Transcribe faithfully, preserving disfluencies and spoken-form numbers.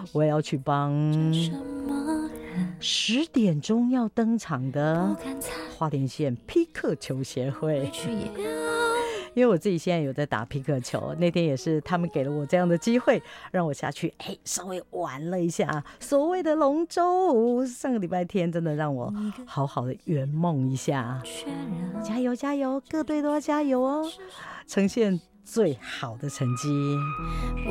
我也要去帮十点钟要登场的花莲县匹克球协会，因为我自己现在有在打匹克球，那天也是他们给了我这样的机会，让我下去哎稍微玩了一下所谓的龙舟。上个礼拜天真的让我好好的圆梦一下，加油加油，各队都要加油哦，呈现最好的成绩。